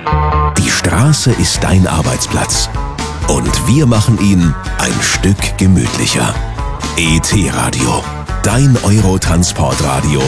Die Straße ist dein Arbeitsplatz. Und wir machen ihn ein Stück gemütlicher. ET Radio, dein Eurotransportradio